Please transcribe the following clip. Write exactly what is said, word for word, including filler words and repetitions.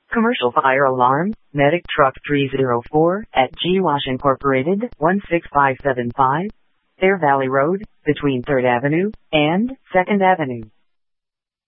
Commercial fire alarm, medic truck three oh four at G. Wash Incorporated, one six five seven five, Fair Valley Road, between third Avenue and second Avenue.